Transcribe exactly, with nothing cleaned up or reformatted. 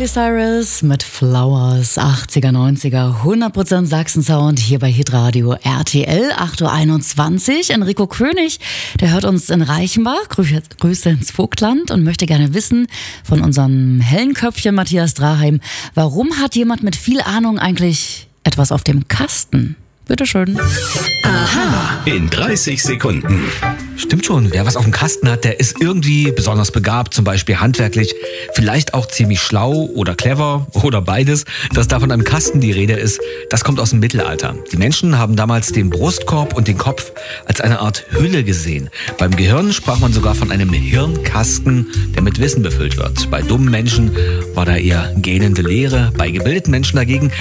Miley Cyrus mit Flowers, achtziger, neunziger, hundert Prozent Sachsen-Sound hier bei Hitradio R T L, acht Uhr einundzwanzig. Enrico König, der hört uns in Reichenbach, Grüße, Grüße ins Vogtland und möchte gerne wissen von unserem hellen Köpfchen Matthias Draheim, warum hat jemand mit viel Ahnung eigentlich etwas auf dem Kasten? Bitteschön. Aha. In dreißig Sekunden. Stimmt schon, wer was auf dem Kasten hat, der ist irgendwie besonders begabt, zum Beispiel handwerklich, vielleicht auch ziemlich schlau oder clever oder beides. Dass da von einem Kasten die Rede ist, das kommt aus dem Mittelalter. Die Menschen haben damals den Brustkorb und den Kopf als eine Art Hülle gesehen. Beim Gehirn sprach man sogar von einem Hirnkasten, der mit Wissen befüllt wird. Bei dummen Menschen war da eher gähnende Leere, bei gebildeten Menschen dagegen